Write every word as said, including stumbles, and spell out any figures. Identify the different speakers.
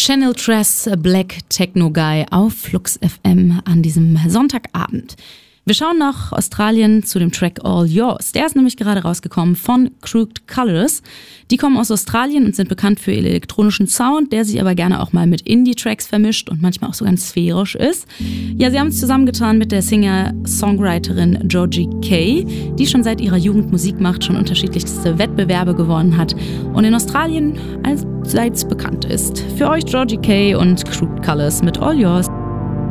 Speaker 1: Channel Tres, Black Techno Guy auf Flux F M an diesem Sonntagabend. Wir schauen nach Australien zu dem Track All Yours. Der ist nämlich gerade rausgekommen von Crooked Colours. Die kommen aus Australien und sind bekannt für ihren elektronischen Sound, der sich aber gerne auch mal mit Indie-Tracks vermischt und manchmal auch so ganz sphärisch ist. Ja, sie haben es zusammengetan mit der Singer-Songwriterin Georgie Kay, die schon seit ihrer Jugend Musik macht, schon unterschiedlichste Wettbewerbe gewonnen hat und in Australien allseits bekannt ist. Für euch Georgie Kay und Crooked Colours mit All Yours.